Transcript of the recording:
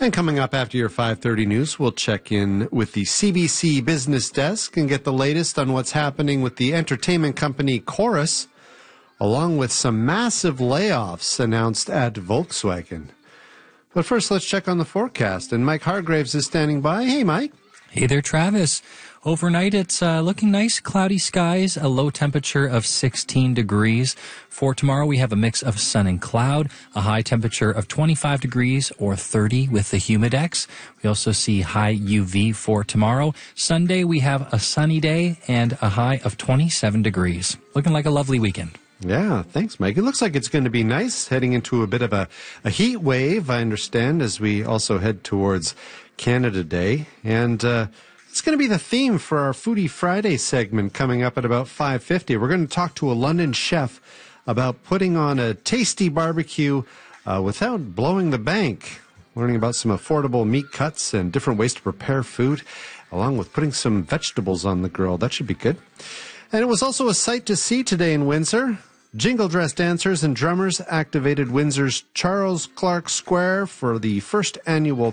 And coming up after your 5:30 news, we'll check in with the CBC Business Desk and get the latest on what's happening with the entertainment company Chorus, along with some massive layoffs announced at Volkswagen. But first, let's check on the forecast. And Mike Hargraves is standing by. Hey, Mike. Hey there, Travis. Overnight, it's looking nice, cloudy skies, a low temperature of 16 degrees. For tomorrow, we have a mix of sun and cloud, a high temperature of 25 degrees or 30 with the Humidex. We also see high UV for tomorrow. Sunday, we have a sunny day and a high of 27 degrees. Looking like a lovely weekend. Yeah, thanks, Mike. It looks like it's going to be nice, heading into a bit of a heat wave, I understand, as we also head towards Canada Day. And it's going to be the theme for our Foodie Friday segment coming up at about 5:50. We're going to talk to a London chef about putting on a tasty barbecue without blowing the bank, learning about some affordable meat cuts and different ways to prepare food, along with putting some vegetables on the grill. That should be good. And it was also a sight to see today in Windsor. Jingle dress dancers and drummers activated Windsor's Charles Clark Square for the first annual